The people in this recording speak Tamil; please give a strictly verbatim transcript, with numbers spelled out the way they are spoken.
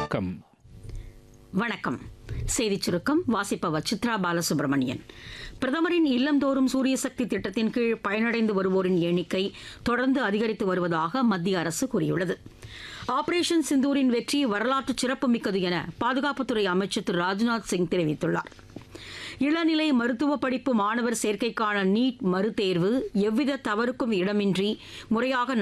வணக்கம். வணக்கம். செய்திச் சுருக்கம் வாசிப்பவர் சித்ரா பாலசுப்ரமணியன். பிரதமரின் இல்லந்தோறும் சூரிய சக்தி திட்டத்தின் கீழ் பயனடைந்து வருவோரின் எண்ணிக்கை தொடர்ந்து அதிகரித்து வருவதாக மத்திய அரசு கூறியுள்ளது. ஆபரேஷன் சிந்தூரின் வெற்றி வரலாற்று சிறப்புமிக்கது என பாதுகாப்புத்துறை அமைச்சர் திரு ராஜ்நாத் சிங் தெரிவித்துள்ளார். இளநிலை மருத்துவ படிப்பு மாணவர் சேர்க்கைக்கான நீட் மறுதேர்வு எவ்வித தவறுக்கும் இடமின்றி முறையாக